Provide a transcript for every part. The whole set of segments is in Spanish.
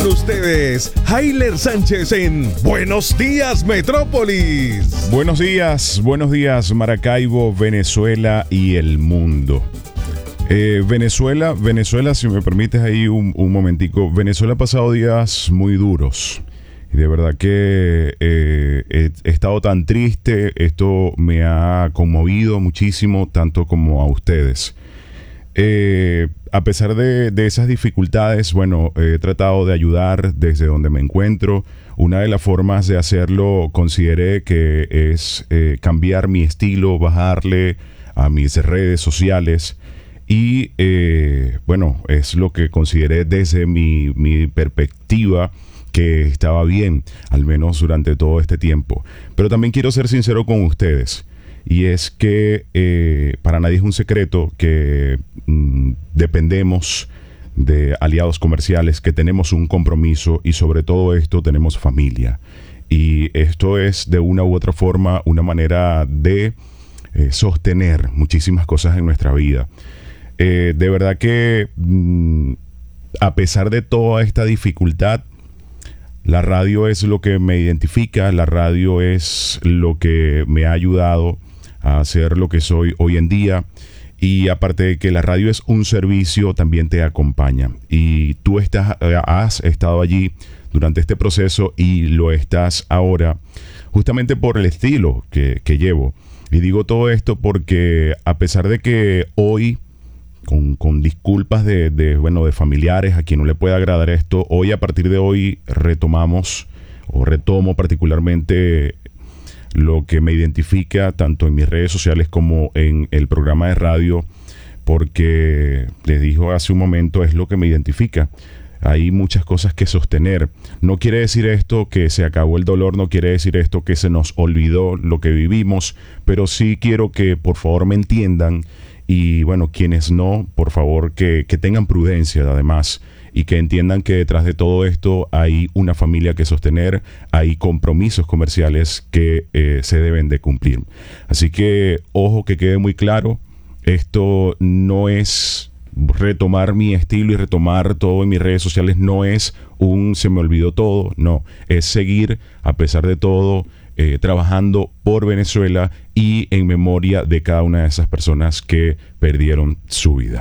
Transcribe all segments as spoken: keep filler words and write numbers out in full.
ustedes, Jailer Sánchez en Buenos Días Metrópolis. Buenos días, buenos días Maracaibo, Venezuela y el mundo. Eh, Venezuela, Venezuela, si me permites ahí un, un momentico, Venezuela ha pasado días muy duros. Y de verdad que eh, he, he estado tan triste, esto me ha conmovido muchísimo, tanto como a ustedes. Eh, a pesar de, de esas dificultades, bueno, he tratado de ayudar desde donde me encuentro. Una de las formas de hacerlo consideré que es eh, cambiar mi estilo, bajarle a mis redes sociales. Y eh, bueno, es lo que consideré desde mi, mi perspectiva que estaba bien, al menos durante todo este tiempo. Pero también quiero ser sincero con ustedes. Y es que eh, para nadie es un secreto que mm, dependemos de aliados comerciales, que tenemos un compromiso y sobre todo esto tenemos familia. Y esto es de una u otra forma una manera de eh, sostener muchísimas cosas en nuestra vida. Eh, de verdad que mm, a pesar de toda esta dificultad, la radio es lo que me identifica, la radio es lo que me ha ayudado a ser lo que soy hoy en día. Y aparte de que la radio es un servicio, también te acompaña. Y tú estás, has estado allí durante este proceso y lo estás ahora justamente por el estilo que, que llevo. Y digo todo esto porque a pesar de que hoy, con, con disculpas de, de, bueno, de familiares a quien no le pueda agradar esto, hoy a partir de hoy retomamos o retomo particularmente lo que me identifica tanto en mis redes sociales como en el programa de radio, porque les dijo hace un momento, es lo que me identifica. Hay muchas cosas que sostener. No quiere decir esto que se acabó el dolor, no quiere decir esto que se nos olvidó lo que vivimos, pero sí quiero que por favor me entiendan y bueno, quienes no, por favor que, que tengan prudencia además. Y que entiendan que detrás de todo esto hay una familia que sostener, hay compromisos comerciales que eh, se deben de cumplir. Así que, ojo, que quede muy claro, esto no es retomar mi estilo y retomar todo en mis redes sociales, no es un se me olvidó todo, no, es seguir a pesar de todo eh, trabajando por Venezuela y en memoria de cada una de esas personas que perdieron su vida.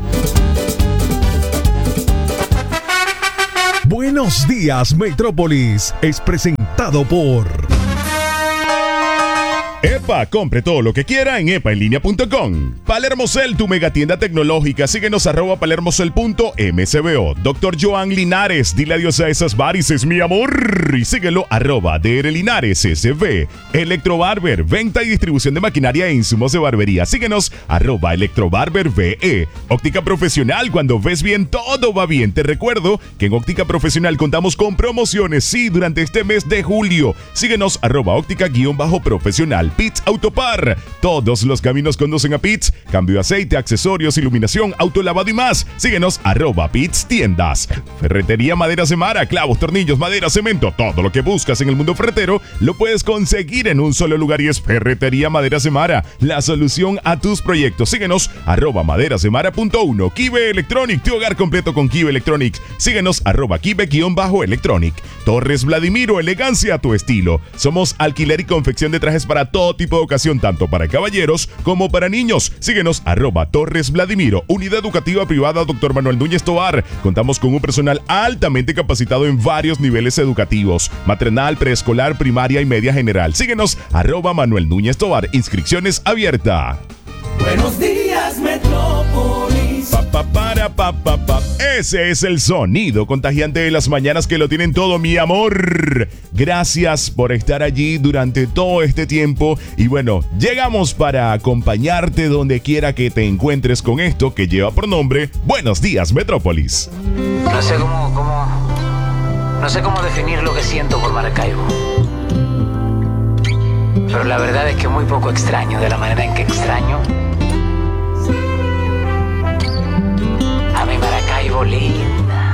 Buenos días Metrópolis es presentado por EPA, compre todo lo que quiera en epa en línea punto com. Palermocel, tu megatienda tecnológica. Síguenos arroba palermocel punto msbo. Doctor Joan Linares, dile adiós a esas varices, mi amor. Y síguelo arroba dr Linares S V. Electrobarber, venta y distribución de maquinaria e insumos de barbería. Síguenos arroba electrobarber ve. Óptica Profesional, cuando ves bien, todo va bien. Te recuerdo que en Óptica Profesional contamos con promociones, sí, durante este mes de julio. Síguenos arroba óptica guión bajo profesional. Pits Autopar, todos los caminos conducen a Pits. Cambio de aceite, accesorios, iluminación, autolavado y más. Síguenos arroba Pits Tiendas. Ferretería Madera Semara, clavos, tornillos, madera, cemento. Todo lo que buscas en el mundo ferretero lo puedes conseguir en un solo lugar y es Ferretería Madera Semara, la solución a tus proyectos. Síguenos arroba maderasemara punto uno. Kibe Electronic, tu hogar completo con Kibe Electronic. Síguenos arroba Kibe-Electronic. Torres Vladimiro, elegancia a tu estilo. Somos alquiler y confección de trajes para todo tipo de ocasión, tanto para caballeros como para niños. Síguenos arroba Torres Vladimiro, unidad educativa privada Doctor Manuel Núñez Tovar. Contamos con un personal altamente capacitado en varios niveles educativos: maternal, preescolar, primaria y media general. Síguenos arroba Manuel Núñez Tovar. Inscripciones abierta. Buenos días, Metrópolis. Pa, pa, para, pa, pa, pa. Ese es el sonido contagiante de las mañanas que lo tienen todo, mi amor. Gracias por estar allí durante todo este tiempo. Y bueno, llegamos para acompañarte donde quiera que te encuentres con esto que lleva por nombre Buenos Días, Metrópolis. No sé cómo, cómo, no sé cómo definir lo que siento por Maracaibo. Pero la verdad es que muy poco extraño de la manera en que extraño a mi Maracaibo lindo.